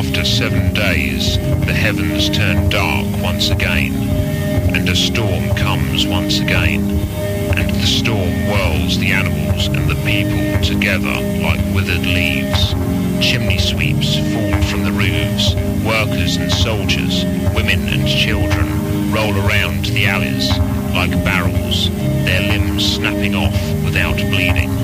After 7 days, the heavens turn dark once again, and a storm comes once again, and the storm whirls the animals and the people together like withered leaves. Chimney sweeps fall from the roofs, workers and soldiers, women and children roll around the alleys like barrels, their limbs snapping off without bleeding.